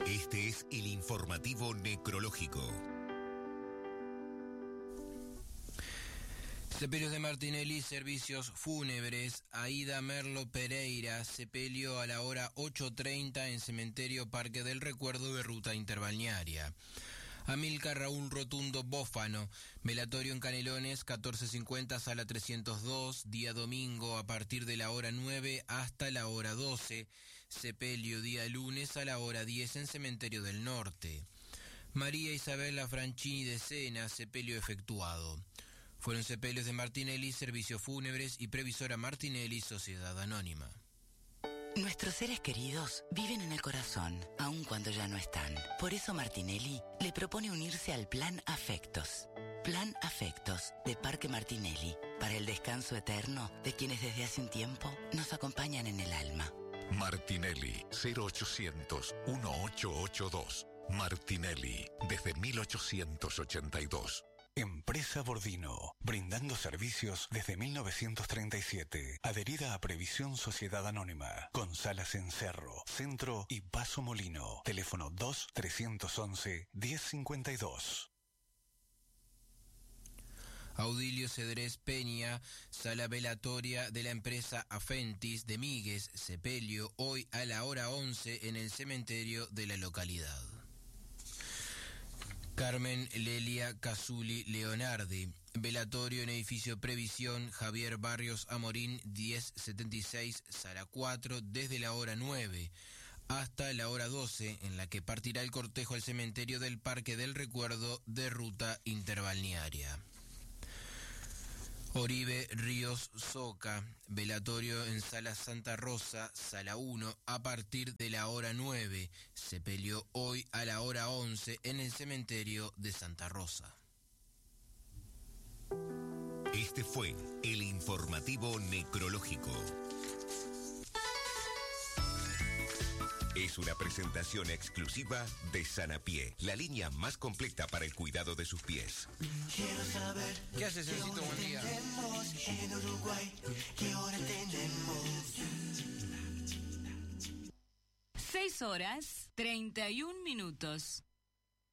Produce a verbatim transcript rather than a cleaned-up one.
Este es el informativo necrológico. Sepelios de Martinelli, servicios fúnebres. Aida Merlo Pereira, sepelio a la hora ocho treinta en Cementerio Parque del Recuerdo de Ruta Interbalnearia. Amilcar Raúl Rotundo Bófano, velatorio en Canelones, catorce cincuenta, sala trescientos dos, día domingo a partir de la hora nueve hasta la hora doce, sepelio día lunes a la hora diez en Cementerio del Norte. María Isabela Franchini de Sena, sepelio efectuado. Fueron sepelios de Martinelli, servicios fúnebres, y Previsora Martinelli, Sociedad Anónima. Nuestros seres queridos viven en el corazón, aun cuando ya no están. Por eso Martinelli le propone unirse al Plan Afectos. Plan Afectos de Parque Martinelli, para el descanso eterno de quienes desde hace un tiempo nos acompañan en el alma. Martinelli, cero ochocientos, dieciocho ochenta y dos. Martinelli, desde mil ochocientos ochenta y dos. Empresa Bordino, brindando servicios desde mil novecientos treinta y siete, adherida a Previsión Sociedad Anónima, con salas en Cerro, Centro y Paso Molino. Teléfono dos trescientos once, diez cincuenta y dos. Audilio Cedrés Peña, sala velatoria de la empresa Afentis de Míguez, sepelio hoy a la hora once en el cementerio de la localidad. Carmen Lelia Casuli Leonardi, velatorio en edificio Previsión, Javier Barrios Amorín, diez setenta y seis, sala cuatro, desde la hora nueve hasta la hora doce, en la que partirá el cortejo al cementerio del Parque del Recuerdo de Ruta Interbalnearia. Oribe Ríos Soca, velatorio en Sala Santa Rosa, sala uno, a partir de la hora nueve. Se peleó hoy a la hora once en el cementerio de Santa Rosa. Este fue el informativo necrológico. Es una presentación exclusiva de Sanapié, la línea más completa para el cuidado de sus pies. Quiero saber ¿Qué haces, Cecito? Buen día. En Uruguay, ¿qué hora tenemos? Seis horas, treinta y un minutos.